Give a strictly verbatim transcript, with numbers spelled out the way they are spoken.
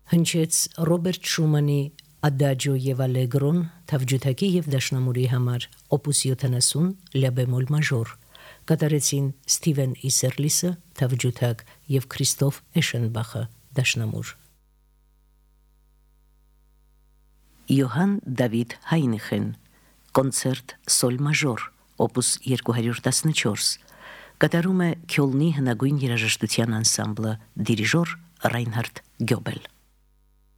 Հնչեց Ռոբերտ Շումանի Adagio եւ Allegro-ն թավջութակի եւ դաշնամուրի համար opus յոթանասուն լա բեմոլ մաժոր կատարեցին Ստիվեն Իսերլիսը թավջութակ եւ Քրիստոֆ Էշենբախը դաշնամուր Յոհան Դավիթ Հայնիխեն կոնցերտ սոլ մաժոր opus երկու տասնչորս կատարում է Քյոլնի հնագույն երաժշտության անսամբլը դիրիժոր Ռայնհարդ Գյոբել